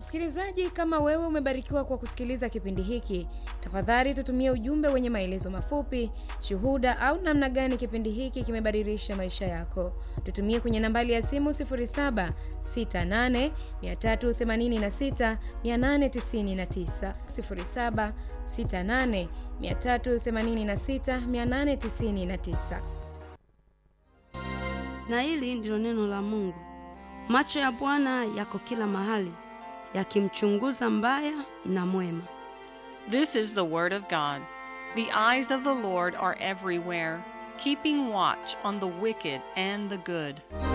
Msikilizaji, kama wewe umebarikiwa kwa kusikiliza kipindi hiki, tafadhali tutumie ujumbe wenye maelezo mafupi, shuhuda au namna gani kipindi hiki kimebadilisha maisha yako. Tutumie kwenye nambari ya simu 0768386899, 0768386899. Na hili ndilo neno la Mungu. Macho ya Bwana yako kila mahali, yakimchunguza mbaya na mwema. This is the word of God. The eyes of the Lord are everywhere, keeping watch on the wicked and the good.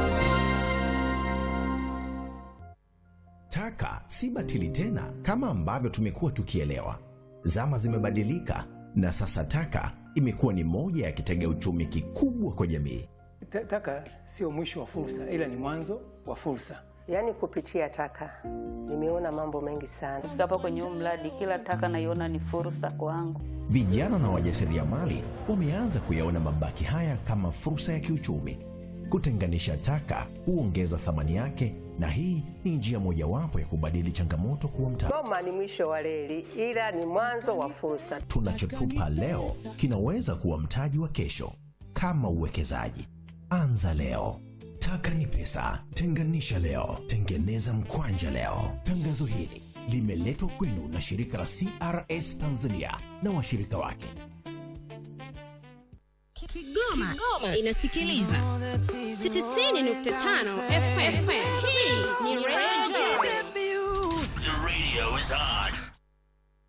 Taka si batili tena kama ambavyo tumekuwa tukielewa. Zama zimebadilika na sasa taka imekuwa ni moja ya kitega uchumi kikubwa kwa jamii. Taka sio mwisho wa fursa, ila ni mwanzo wa fursa. Yaani kupitia taka nimeona mambo mengi sana. Kufika hapa kwenye mradi, kila taka naiona ni fursa kwangu. Vijana na wajasiriamali wameanza kuyaona mabaki haya kama fursa ya kiuchumi. Kutenganisha taka huongeza thamani yake, na hii ni njia mojawapo ya kubadili changamoto kuwa mtaji. Goma ni mwisho wa reli, ila ni mwanzo wa fursa. Tunachotupa leo kinaweza kuwa mtaji wa kesho. Kama uwekezaji, anza leo. Taka ni pesa. Tenganisha leo, tengeneza mkwanja leo. Tangazo hili limeletwa kwenu na shirika la CRS Tanzania na washirika wake. Kigoma inasikiliza 90.5 FM. Hii ni Radio. The radio is on.